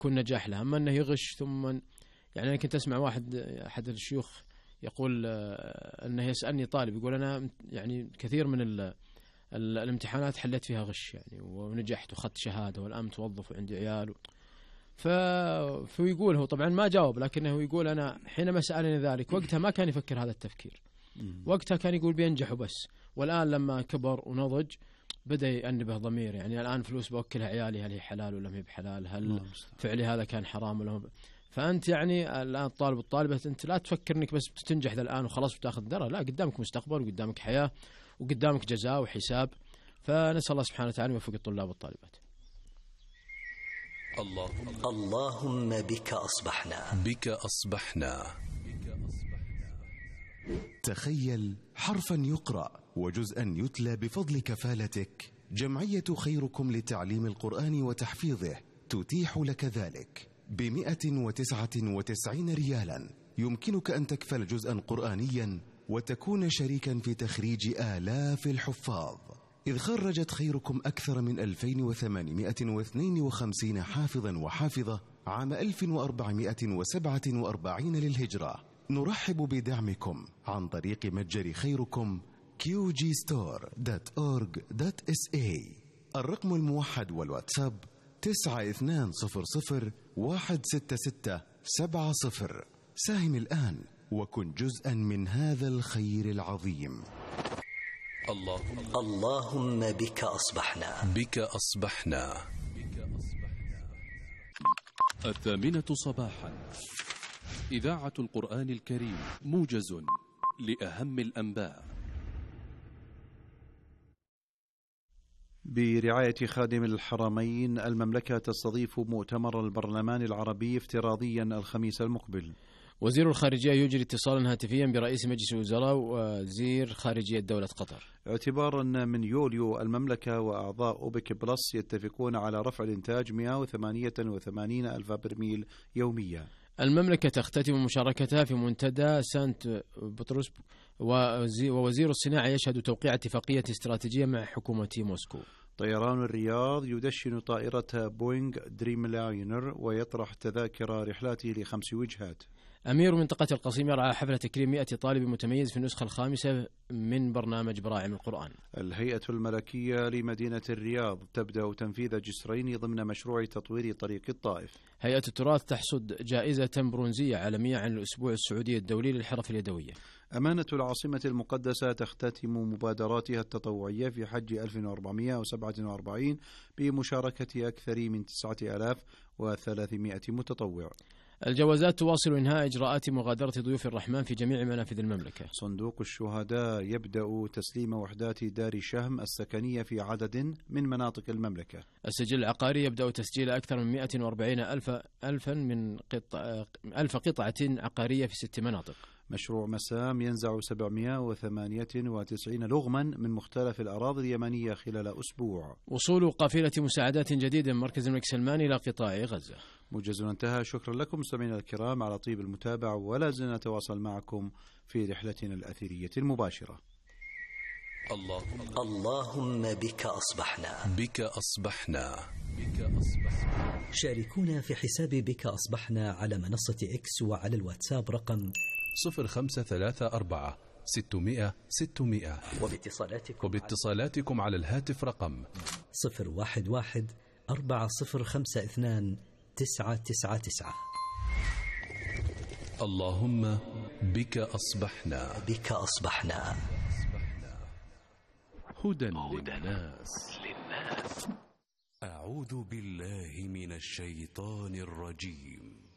يكون نجاح له. أما أنه يغش ثم يعني أنا كنت أسمع أحد الشيوخ يقول أنه يسألني طالب يقول أنا يعني كثير من الامتحانات حليت فيها غش يعني ونجحت وأخذت شهادة والآن متوظف وعندي عيال فيقول هو طبعا ما جاوب، لكنه يقول أنا حينما سألني ذلك وقتها ما كان يفكر هذا التفكير، وقتها كان يقول بينجح وبس، والآن لما كبر ونضج بدأ يأنبه ضمير، يعني الآن فلوس بوكلها عيالي هل هي حلال ولا ما هي بحلال، هل فعلي هذا كان حرام ولا ما. فأنت يعني الآن الطالب والطالبة أنت لا تفكر أنك بس بتنجح ذا الآن وخلاص بتاخذ درجة، لا قدامك مستقبل وقدامك حياة وقدامك جزاء وحساب. فنسأل الله سبحانه وتعالى يوفق الطلاب والطالبات. اللهم بك أصبحنا. بك أصبحنا. تخيل حرفا يقرأ وجزءا يتلى بفضل كفالتك. جمعية خيركم لتعليم القرآن وتحفيظه تتيح لك ذلك ب199 ريالا. يمكنك أن تكفل جزءا قرآنيا وتكون شريكا في تخريج آلاف الحفاظ، إذ خرجت خيركم أكثر من 2852 حافظا وحافظة عام 1447 للهجرة. نرحب بدعمكم عن طريق متجر خيركم qgstore.org.sa. الرقم الموحد والواتساب 9200166770. ساهم الآن وكن جزءا من هذا الخير العظيم. اللهم بك أصبحنا. بك أصبحنا. 8:00 صباحا، إذاعة القرآن الكريم، موجز لأهم الأنباء برعاية خادم الحرمين. المملكة تستضيف مؤتمر البرلمان العربي افتراضيا الخميس المقبل. وزير الخارجية يجري اتصالا هاتفيا برئيس مجلس الوزراء ووزير خارجية دولة قطر. اعتبارا من يوليو المملكة وأعضاء أوبك بلس يتفقون على رفع الإنتاج 188 ألف برميل يوميا. المملكة تختتم مشاركتها في منتدى سانت بطرس، ووزير الصناعة يشهد توقيع اتفاقية استراتيجية مع حكومة موسكو. طيران الرياض يدشن طائرة بوينغ دريم لاينر ويطرح تذاكر رحلاته ل5 وجهات. أمير منطقة القصيم يرعى حفلة تكريم 100 طالب متميز في النسخة الخامسة من برنامج براعم القرآن. الهيئة الملكية لمدينة الرياض تبدأ تنفيذ جسرين ضمن مشروع تطوير طريق الطائف. هيئة التراث تحصد جائزة برونزية عالمية عن الأسبوع السعودي الدولي للحرف اليدوية. أمانة العاصمة المقدسة تختتم مبادراتها التطوعية في حج 1447 بمشاركة أكثر من 9300 متطوع. الجوازات تواصل إنهاء إجراءات مغادرة ضيوف الرحمن في جميع منافذ المملكة. صندوق الشهداء يبدأ تسليم وحدات دار شهم السكنية في عدد من مناطق المملكة. السجل العقاري يبدأ تسجيل أكثر من 140 ألف قطعة عقارية في 6 مناطق. مشروع مسام ينزع 798 لغما من مختلف الأراضي اليمنية خلال أسبوع. وصول قافلة مساعدات جديدة من مركز الملك سلمان إلى قطاع غزة. موجز انتهى. شكرا لكم مستمعينا الكرام على طيب المتابعة، ولا زلنا نتواصل معكم في رحلتنا الأثيرية المباشرة. اللهم بك أصبحنا. بك أصبحنا. شاركونا في حساب بك أصبحنا على منصة إكس وعلى الواتساب رقم 0534 600 600. وباتصالاتكم على الهاتف رقم 011 4052 999. اللهم بك أصبحنا. بك أصبحنا. هدى للناس. أعوذ بالله من الشيطان الرجيم.